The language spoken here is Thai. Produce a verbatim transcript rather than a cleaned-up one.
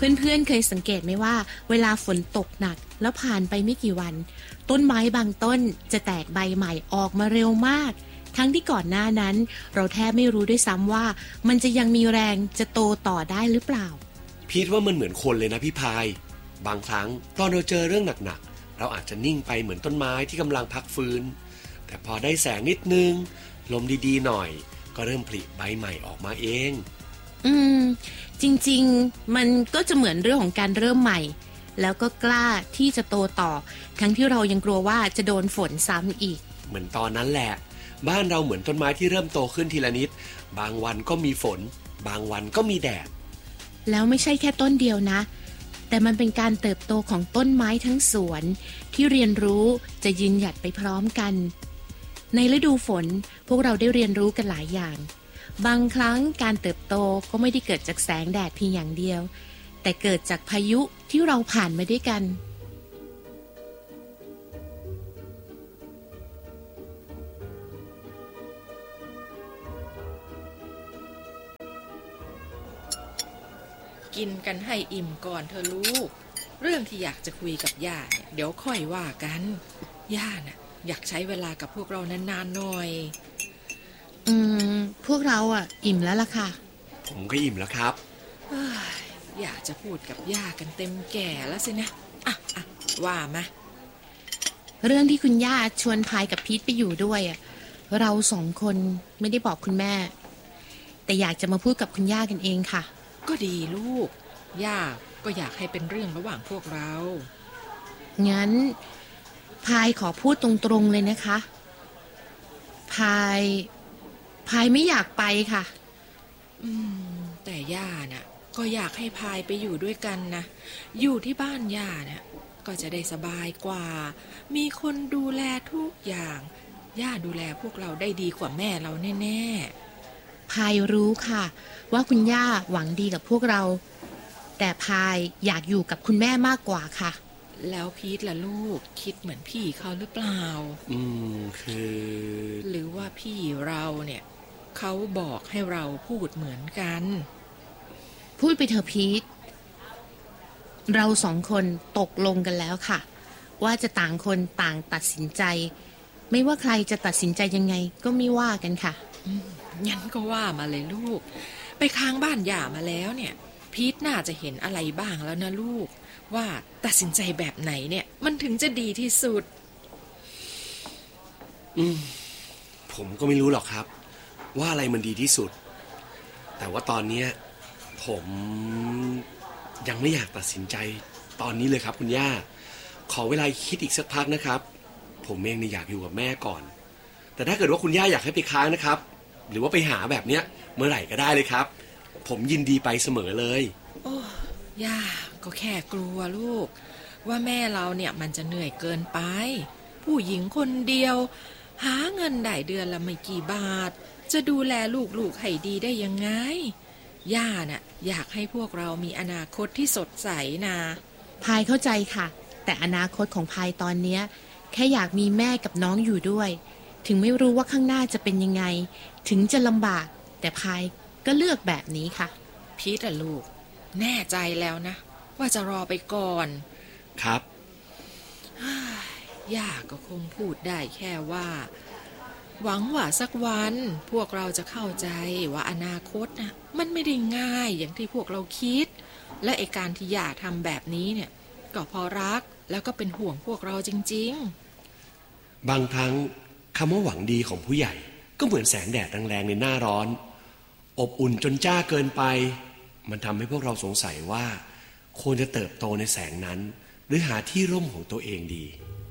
เพื่อนๆเคยสังเกตไหมว่าเวลาฝนตกหนักแล้วผ่านไปไม่กี่วันต้นไม้บางต้นจะแตกใบใหม่ออกมาเร็วมากทั้งที่ก่อนหน้านั้นเราแทบไม่รู้ด้วยซ้ำว่ามันจะยังมีแรงจะโตต่อได้หรือเปล่าพีทว่ามันเหมือนคนเลยนะพี่พายบางครั้งตอนเราเจอเรื่องหนักๆเราอาจจะนิ่งไปเหมือนต้นไม้ที่กำลังพักฟื้นแต่พอได้แสงนิดนึงลมดีๆหน่อยก็เริ่มผลิใบใหม่ออกมาเองอืมจริงๆมันก็จะเหมือนเรื่องของการเริ่มใหม่แล้วก็กล้าที่จะโตต่อทั้งที่เรายังกลัวว่าจะโดนฝนซ้ำอีกเหมือนตอนนั้นแหละบ้านเราเหมือนต้นไม้ที่เริ่มโตขึ้นทีละนิดบางวันก็มีฝนบางวันก็มีแดดแล้วไม่ใช่แค่ต้นเดียวนะแต่มันเป็นการเติบโตของต้นไม้ทั้งสวนที่เรียนรู้จะยืนหยัดไปพร้อมกันในฤดูฝนพวกเราได้เรียนรู้กันหลายอย่างบางครั้งการเติบโตก็ไม่ได้เกิดจากแสงแดดเพียงอย่างเดียวแต่เกิดจากพายุที่เราผ่านมาด้วยกันกินกันให้อิ่มก่อนเธอลูกเรื่องที่อยากจะคุยกับย่าเนี่ยเดี๋ยวค่อยว่ากันย่าน่ะอยากใช้เวลากับพวกเรานานๆหน่อยอืมพวกเราอ่ะอิ่มแล้วล่ะค่ะผมก็อิ่มแล้วครับอยากจะพูดกับย่ากันเต็มแก่แล้วสินะอ่ะอ่ะว่ามาเรื่องที่คุณย่าชวนพายกับพีทไปอยู่ด้วยอ่ะเราสองคนไม่ได้บอกคุณแม่แต่อยากจะมาพูดกับคุณย่ากันเองค่ะก็ดีลูกย่าก็อยากให้เป็นเรื่องระหว่างพวกเรางั้นพายขอพูดตรงๆเลยนะคะพายพายไม่อยากไปค่ะอืมแต่ย่าน่ะก็อยากให้พายไปอยู่ด้วยกันนะอยู่ที่บ้านย่าน่ะก็จะได้สบายกว่ามีคนดูแลทุกอย่างย่าดูแลพวกเราได้ดีกว่าแม่เราแน่ๆพายรู้ค่ะว่าคุณย่าหวังดีกับพวกเราแต่พายอยากอยู่กับคุณแม่มากกว่าค่ะแล้วพีทล่ะลูกคิดเหมือนพี่เขาหรือเปล่าอืมคือหรือว่าพี่เราเนี่ยเขาบอกให้เราพูดเหมือนกันพูดไปเถอะพีทเราสองคนตกลงกันแล้วค่ะว่าจะต่างคนต่างตัดสินใจไม่ว่าใครจะตัดสินใจยังไงก็ไม่ว่ากันค่ะงั้นก็ว่ามาเลยลูกไปค้างบ้านย่ามาแล้วเนี่ยพีทน่าจะเห็นอะไรบ้างแล้วนะลูกว่าตัดสินใจแบบไหนเนี่ยมันถึงจะดีที่สุดอืมผมก็ไม่รู้หรอกครับว่าอะไรมันดีที่สุดแต่ว่าตอนนี้ผมยังไม่อยากตัดสินใจตอนนี้เลยครับคุณย่าขอเวลาคิดอีกสักพักนะครับผมเองเนี่ยอยากอยู่กับแม่ก่อนแต่ถ้าเกิดว่าคุณย่าอยากให้ไปค้างนะครับหรือว่าไปหาแบบเนี้ยเมื่อไหร่ก็ได้เลยครับผมยินดีไปเสมอเลยโอ้ย่าก็แค่กลัวลูกว่าแม่เราเนี่ยมันจะเหนื่อยเกินไปผู้หญิงคนเดียวหาเงินได้เดือนละไม่กี่บาทจะดูแลลูกๆให้ดีได้ยังไงย่าน่ะอยากให้พวกเรามีอนาคตที่สดใสนะพายเข้าใจค่ะแต่อนาคตของพายตอนนี้แค่อยากมีแม่กับน้องอยู่ด้วยถึงไม่รู้ว่าข้างหน้าจะเป็นยังไงถึงจะลำบากแต่พายก็เลือกแบบนี้ค่ะพีทอะลูกแน่ใจแล้วนะว่าจะรอไปก่อนครับย่าก็คงพูดได้แค่ว่าหวังว่าสักวันพวกเราจะเข้าใจว่าอนาคตนะมันไม่ได้ง่ายอย่างที่พวกเราคิดและไอ้การที่ย่าทำแบบนี้เนี่ยก็เพราะรักแล้วก็เป็นห่วงพวกเราจริงๆบางครั้งคำว่าหวังดีของผู้ใหญ่ก็เหมือนแสงแดดแรงๆในหน้าร้อนอบอุ่นจนจ้าเกินไปมันทำให้พวกเราสงสัยว่าควรจะเติบโตในแสงนั้นหรือหาที่ร่มของตัวเองดี